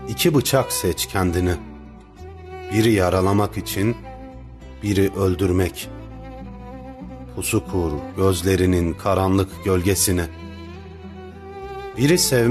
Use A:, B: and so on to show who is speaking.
A: İki bıçak seç kendine. Biri yaralamak için, biri öldürmek. Pusu kur gözlerinin karanlık gölgesine. Biri sevmek